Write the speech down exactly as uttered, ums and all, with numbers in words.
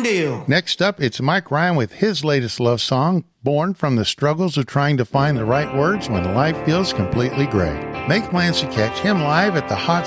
deal. Next up, it's Mike Ryan with his latest love song, born from the struggles of trying to find the right words when life feels completely gray. Make plans to catch him live at the Hot